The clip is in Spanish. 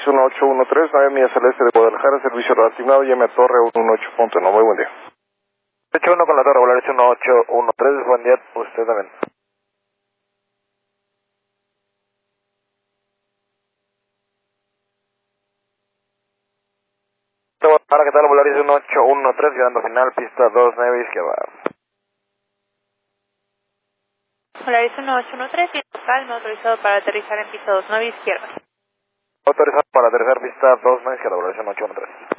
1813, 9 millas al este de Guadalajara, servicio reasignado, llame a Torre 118.9, muy buen día. 81 con la Torre Volaris 1813, buen día, usted también. Ahora, ¿qué tal? Volaris 1813, llegando final, pista 29 izquierda. Volaris 1813, calma, autorizado para aterrizar en pista 29 izquierda. Autorizado para aterrizar pista 29 izquierda, Volaris 1813.